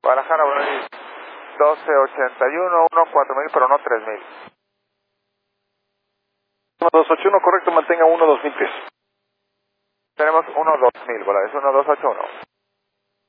Guadalajara, Bonaire, 1281, 14000, pero no 3000. 1281, correcto, mantenga 12000 pies. Tenemos 12000, Volaris, 1281.